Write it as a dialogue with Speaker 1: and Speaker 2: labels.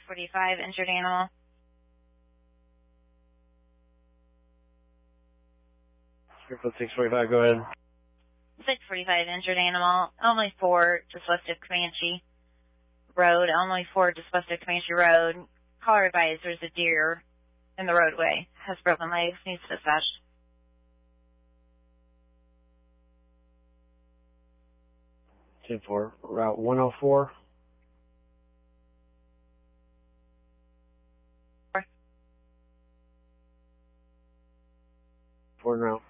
Speaker 1: 645, injured animal.
Speaker 2: 645, go ahead.
Speaker 1: 645, injured animal. Only 4, just west of Comanche Road. Only 4, just west of Comanche Road. Caller advised there's a deer in the roadway. Has broken legs, needs dispatched.
Speaker 2: 10-4, Route 104. 4 route.